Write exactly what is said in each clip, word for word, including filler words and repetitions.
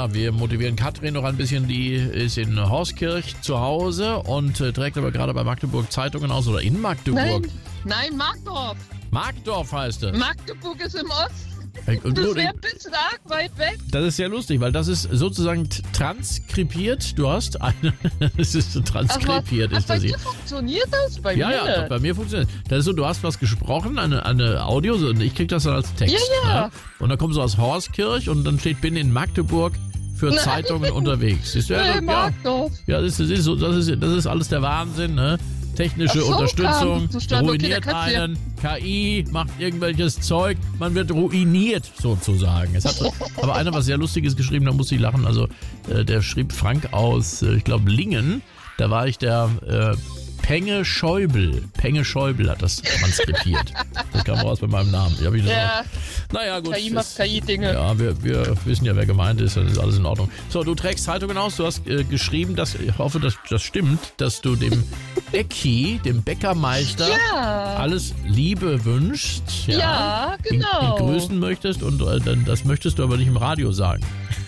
Ja, wir motivieren Katrin noch ein bisschen. Die ist in Horskirch zu Hause und äh, trägt aber gerade bei Magdeburg Zeitungen aus oder in Magdeburg. Nein, nein, Markdorf. Markdorf heißt es. Magdeburg ist im Osten. Und Das du, wäre ein bisschen arg weit weg. das ist sehr lustig, weil das ist sozusagen t- transkribiert. Du hast eine. Es ist transkribiert, Ach, was, ist ach, das bei hier. dir funktioniert das? Bei Ja, mir ja, nicht. bei mir funktioniert. Das ist so, du hast was gesprochen, eine, eine Audio, so, und ich krieg das dann als Text. Ja, ja. Ne? Und dann kommst du aus Horskirch und dann steht, bin in Magdeburg für Nein. Zeitungen unterwegs. Siehst du, Nee, ja, ja, Markdorf. ja, das ist, das, ist so, das, ist, das ist alles der Wahnsinn, ne? Technische Ach so, Unterstützung kam zustande. Okay, ruiniert da kannst du ja- einen, K I macht irgendwelches Zeug, man wird ruiniert sozusagen. Es hat aber einer was sehr Lustiges geschrieben, da muss ich lachen, also äh, der schrieb Frank aus, äh, ich glaube Lingen, da war ich der äh, Penge Schäuble, Penge Schäuble hat das transkribiert. Das kam raus bei meinem Namen. Wie hab ich das Ja, auch? Naja, gut. K I das- macht K I-Dinge. ja, wir, wir wissen ja, wer gemeint ist, das ist alles in Ordnung. So, du trägst Zeitungen aus, du hast äh, geschrieben, dass, ich hoffe, dass das stimmt, dass du dem Ecki, dem Bäckermeister, Ja, alles Liebe wünschst. Ja, ja, ihn- genau. Ihn grüßen möchtest und äh, dann- das möchtest du aber nicht im Radio sagen.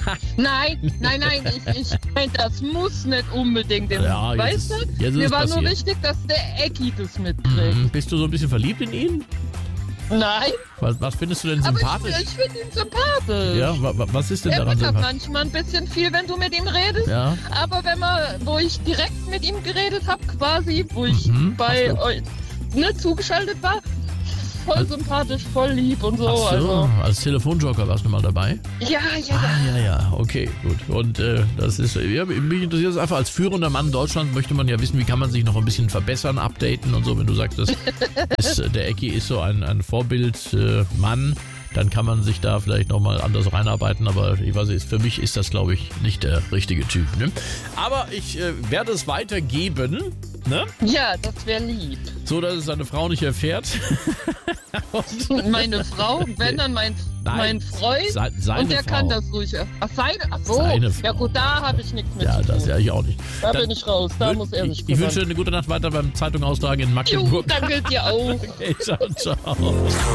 Nein, nein, nein, ich, ich mein, das muss nicht unbedingt im, Ja, jetzt weißt ist- du? jetzt ist Mir es war nur passiert. wichtig, dass der Ecki das mitkriegt. Mhm. Bist du so ein bisschen verliebt in ihn? Nein, Was, was findest du denn aber sympathisch? ich, ich finde ihn sympathisch. Ja, wa, wa, was ist denn Er daran wird sympathisch? manchmal ein bisschen viel, wenn du mit ihm redest. Ja, Aber wenn man, wo ich direkt mit ihm geredet habe, quasi, wo ich Mhm, bei ach so. euch ne, zugeschaltet war, voll Also- sympathisch, voll lieb und so. ach so, Also, als Telefonjoker warst du mal dabei? ja, ja, ja. Ah, ja, ja, okay, gut. Und äh, das ist, ja, mich interessiert es einfach, als führender Mann Deutschlands möchte man ja wissen, wie kann man sich noch ein bisschen verbessern, updaten und so. Wenn du sagst, das ist, der Ecki ist so ein, ein Vorbildmann, äh, Mann, dann kann man sich da vielleicht nochmal anders reinarbeiten. Aber ich weiß nicht, für mich ist das, glaube ich, nicht der richtige Typ. Ne? Aber ich äh, werde es weitergeben, ne? Ja, das wäre lieb. So dass es seine Frau nicht erfährt. Und Meine Frau, wenn dann mein, Nein, mein Freund, se- seine und der Frau. kann das ruhig. Ach, seine, ach so, Seine ja Frau. gut, da habe ich nichts mit Ja, zu das tun. ja ich auch nicht. Da Dann bin ich raus, da wün- muss er sich ich, ich wünsche dir kümmern. eine gute Nacht weiter beim Zeitung austragen in Jo, Magdeburg. danke dir auch. Okay, ciao, ciao.